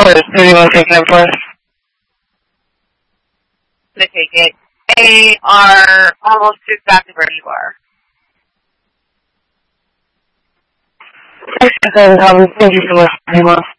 Who do you want to take it for? To take it. They are almost exactly where you are. Thank you so much.